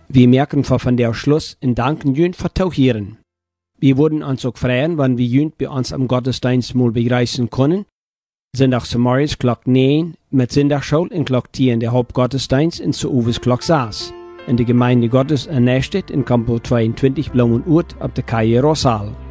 Wir merken von der Schluss und danken Jünd für Tauchieren. Wir würden uns auch freuen, wenn wir Jünd bei uns am Gottesdienst mal begrüßen können. Sonntagmorgens Glock 9 mit Sonntagsschule und Glock 10 der Hauptgottesdienst in Zuuwes Glock 6. In der Gemeinde Gottes in Nächstedt in Campus 22 Blumenurt auf der Calle Rosal.